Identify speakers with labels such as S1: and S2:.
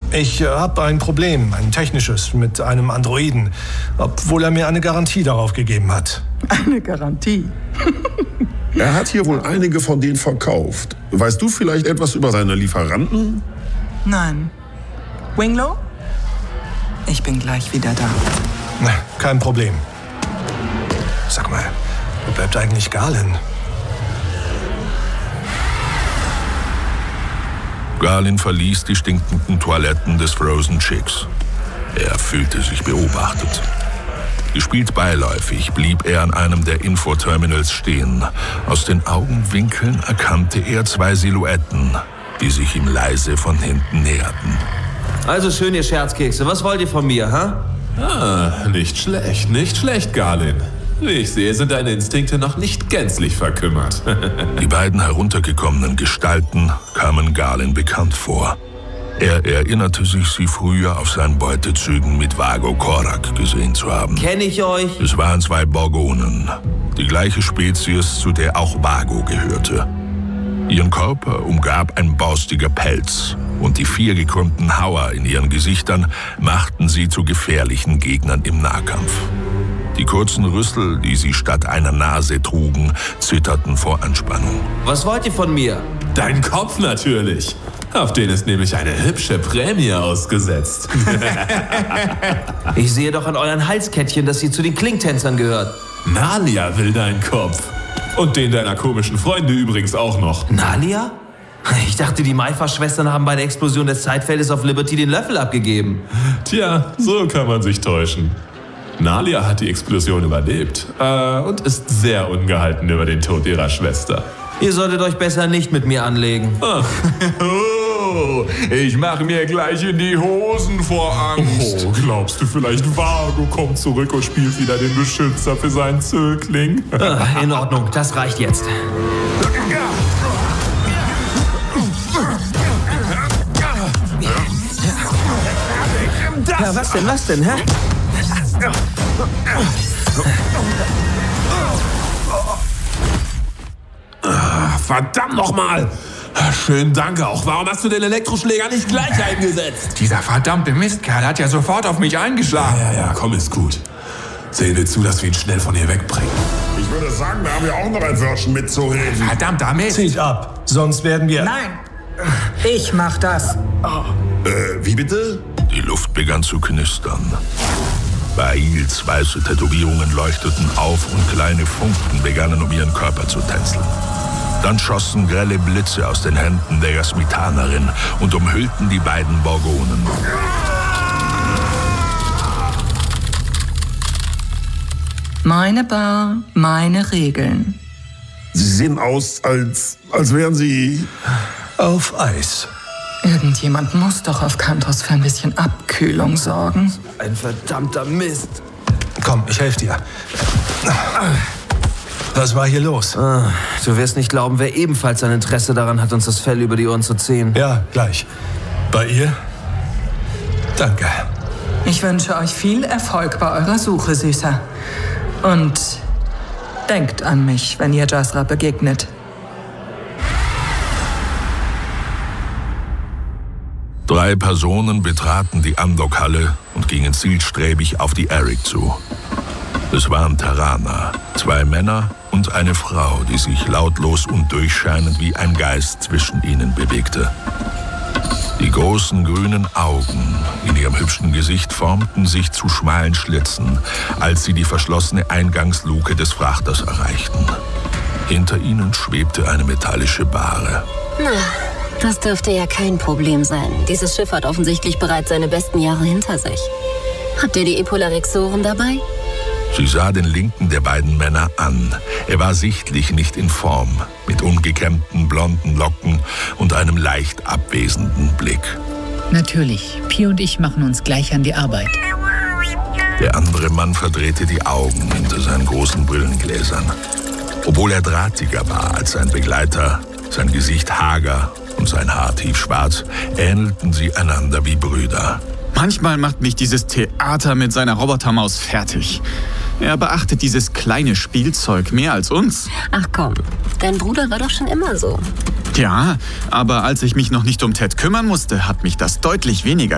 S1: Ich habe ein Problem, ein technisches, mit einem Androiden, obwohl er mir eine Garantie darauf gegeben hat.
S2: Eine Garantie?
S3: Er hat hier wohl einige von denen verkauft. Weißt du vielleicht etwas über seine Lieferanten?
S2: Nein. Winglow? Ich bin gleich wieder da.
S1: Kein Problem. Sag mal, wo bleibt eigentlich Galen?
S4: Galen verließ die stinkenden Toiletten des Frozen Chicks. Er fühlte sich beobachtet. Gespielt beiläufig blieb er an einem der Infoterminals stehen. Aus den Augenwinkeln erkannte er zwei Silhouetten, die sich ihm leise von hinten näherten.
S5: Also schön, ihr Scherzkekse. Was wollt ihr von mir, ha?
S6: Nicht schlecht, Galen. Wie ich sehe, sind deine Instinkte noch nicht gänzlich verkümmert.
S4: Die beiden heruntergekommenen Gestalten kamen Galen bekannt vor. Er erinnerte sich, sie früher auf seinen Beutezügen mit Vago Korak gesehen zu haben.
S5: Kenn ich euch?
S4: Es waren zwei Borgonen, die gleiche Spezies, zu der auch Vago gehörte. Ihren Körper umgab ein borstiger Pelz und die 4 gekrümmten Hauer in ihren Gesichtern machten sie zu gefährlichen Gegnern im Nahkampf. Die kurzen Rüssel, die sie statt einer Nase trugen, zitterten vor Anspannung.
S5: Was wollt ihr von mir?
S6: Dein Kopf natürlich. Auf den ist nämlich eine hübsche Prämie ausgesetzt.
S5: Ich sehe doch an euren Halskettchen, dass ihr zu den Klingtänzern gehört.
S6: Nalia will deinen Kopf. Und den deiner komischen Freunde übrigens auch noch.
S5: Nalia? Ich dachte, die Maifa-Schwestern haben bei der Explosion des Zeitfeldes auf Liberty den Löffel abgegeben.
S6: Tja, so kann man sich täuschen. Nalia hat die Explosion überlebt und ist sehr ungehalten über den Tod ihrer Schwester.
S5: Ihr solltet euch besser nicht mit mir anlegen.
S6: Oh, ich mache mir gleich in die Hosen vor Angst. Oh, glaubst du vielleicht, Vago kommt zurück und spielt wieder den Beschützer für seinen Zögling?
S5: In Ordnung, das reicht jetzt. Ja, was denn, hä?
S6: Verdammt nochmal! Schön, danke auch. Warum hast du den Elektroschläger nicht gleich eingesetzt?
S7: Dieser verdammte Mistkerl hat ja sofort auf mich eingeschlagen.
S6: Ja, komm, ist gut. Sehen wir zu, dass wir ihn schnell von hier wegbringen.
S3: Ich würde sagen, da haben wir auch noch ein Wörtchen mitzureden.
S7: Verdammter Mist.
S1: Zieht ab, sonst werden wir...
S2: Nein! Ich mach das.
S3: Wie bitte?
S4: Die Luft begann zu knistern. Bails weiße Tätowierungen leuchteten auf und kleine Funken begannen um ihren Körper zu tänzeln. Dann schossen grelle Blitze aus den Händen der Jasmitanerin und umhüllten die beiden Borgonen.
S2: Meine Bar, meine Regeln.
S3: Sie sehen aus, als wären Sie...
S1: Auf Eis.
S2: Irgendjemand muss doch auf Kantos für ein bisschen Abkühlung sorgen.
S5: Ein verdammter Mist.
S1: Komm, ich helfe dir. Was war hier los?
S5: Du wirst nicht glauben, wer ebenfalls ein Interesse daran hat, uns das Fell über die Ohren zu ziehen.
S1: Ja, gleich. Bei ihr? Danke.
S2: Ich wünsche euch viel Erfolg bei eurer Suche, Süßer. Und denkt an mich, wenn ihr Jasra begegnet.
S4: Drei Personen betraten die Amdok-Halle und gingen zielstrebig auf die Eric zu. Es waren Tarana, 2 Männer und eine Frau, die sich lautlos und durchscheinend wie ein Geist zwischen ihnen bewegte. Die großen grünen Augen in ihrem hübschen Gesicht formten sich zu schmalen Schlitzen, als sie die verschlossene Eingangsluke des Frachters erreichten. Hinter ihnen schwebte eine metallische Bahre.
S8: Na, das dürfte ja kein Problem sein. Dieses Schiff hat offensichtlich bereits seine besten Jahre hinter sich. Habt ihr die Epolarexoren dabei?
S4: Sie sah den linken der beiden Männer an. Er war sichtlich nicht in Form, mit ungekämmten blonden Locken und einem leicht abwesenden Blick.
S9: Natürlich. Pi und ich machen uns gleich an die Arbeit.
S4: Der andere Mann verdrehte die Augen hinter seinen großen Brillengläsern. Obwohl er drahtiger war als sein Begleiter, sein Gesicht hager und sein Haar tiefschwarz, ähnelten sie einander wie Brüder.
S10: Manchmal macht mich dieses Theater mit seiner Robotermaus fertig. Er beachtet dieses kleine Spielzeug mehr als uns.
S8: Ach komm, dein Bruder war doch schon immer so.
S10: Ja, aber als ich mich noch nicht um Ted kümmern musste, hat mich das deutlich weniger